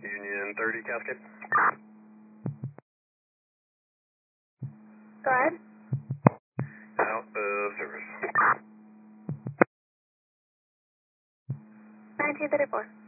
Union 30, Cascade. Go ahead. Out of service. 1934.